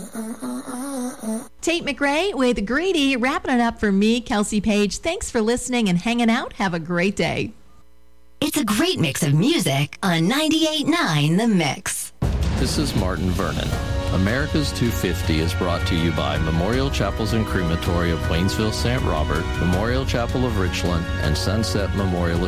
Tate McRae with Greedy, wrapping it up for me, Kelsey Page. Thanks for listening and hanging out. Have a great day. It's a great mix of music on 98.9 The Mix. This is Martin Vernon. America's 250 is brought to you by Memorial Chapels and Crematory of Waynesville, St. Robert, Memorial Chapel of Richland, and Sunset Memorial